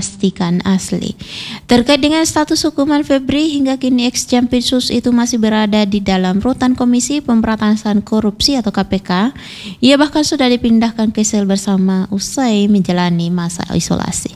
dipastikan asli. Terkait dengan status hukuman Febri, hingga kini ex-Jampitsus itu masih berada di dalam rutan Komisi Pemberantasan Korupsi atau KPK. Ia bahkan sudah dipindahkan ke sel bersama usai menjalani masa isolasi.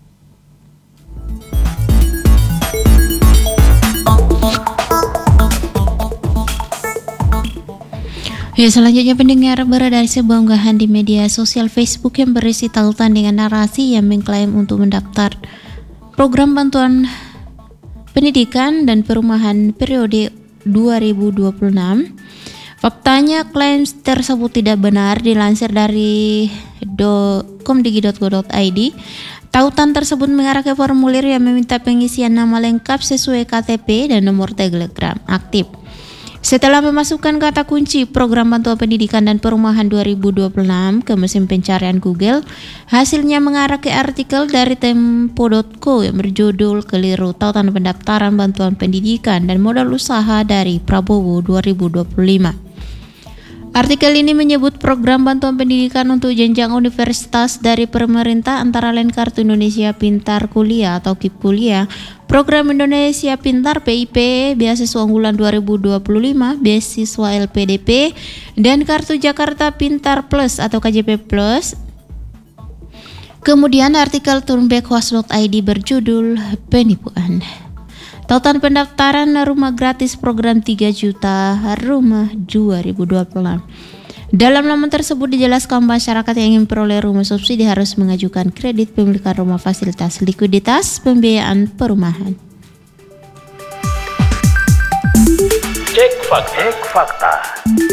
Ya, selanjutnya pendengar, beredar sebuah unggahan di media sosial Facebook yang berisi tautan dengan narasi yang mengklaim untuk mendaftar program bantuan pendidikan dan perumahan periode 2026. Faktanya klaim tersebut tidak benar. Dilansir dari komdigi.go.id, tautan tersebut mengarah ke formulir yang meminta pengisian nama lengkap sesuai KTP dan nomor Telegram aktif. Setelah memasukkan kata kunci program bantuan pendidikan dan perumahan 2026 ke mesin pencarian Google, hasilnya mengarah ke artikel dari tempo.co yang berjudul "Keliru Tautan Pendaftaran Bantuan Pendidikan dan Modal Usaha dari Prabowo 2025". Artikel ini menyebut program bantuan pendidikan untuk jenjang universitas dari pemerintah antara lain Kartu Indonesia Pintar Kuliah atau KIP Kuliah, Program Indonesia Pintar PIP, Beasiswa Unggulan 2025, Beasiswa LPDP, dan Kartu Jakarta Pintar Plus atau KJP Plus. Kemudian artikel turnbackhouse.id berjudul "Penipuan. Tautan pendaftaran rumah gratis program 3 juta rumah 2026". Dalam laman tersebut dijelaskan masyarakat yang ingin peroleh rumah subsidi harus mengajukan kredit pemilikan rumah fasilitas likuiditas pembiayaan perumahan. Cek fakta.